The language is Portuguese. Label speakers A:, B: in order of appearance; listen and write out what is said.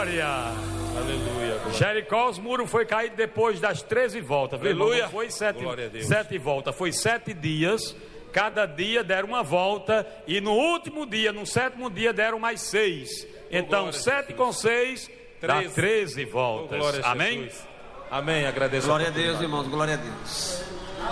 A: glória.
B: Aleluia.
A: Jericó, os muros foi caído depois das 13 voltas.
B: Aleluia.
A: Não foi
B: Glória a Deus.
A: 7 voltas, foi 7 dias. Cada dia deram uma volta. E no último dia, no 7º dia, deram mais 6. Então, 7 com 6 dá 13 voltas.
B: Glória a
A: Amém?
B: Jesus. Amém. Agradeço.
C: Glória a Deus, irmãos, glória a Deus.